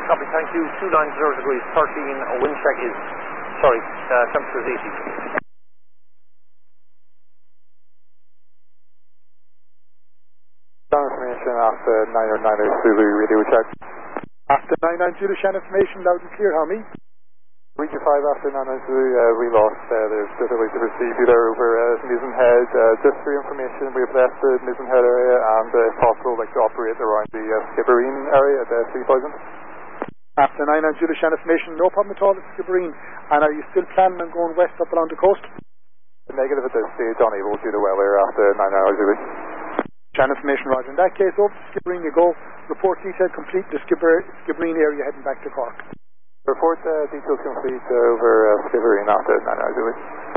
copy, thank you. 290 degrees, 13, wind check is, temperature is 80. Information after 990 Zulu radio check. After 990 Zulu, Shan information, loud and clear, how me? Region 5 after 990 Zulu, we lost, there's difficulty to receive you there over Mizen Head. Just for your information, we have left the Mizen Head area and if possible like to operate around the Skibbereen area at 3000. After 990 Zulu, Shan information, no problem at all at Skibbereen. And are you still planning on going west up along the coast? Negative at this stage, unable due to weather after 990 Zulu. Shan information, Roger. In that case, over to Skibbereen you go. Report detail complete, the Skibbereen area heading back to Cork. Report details complete over Skibbereen after 990 Zulu.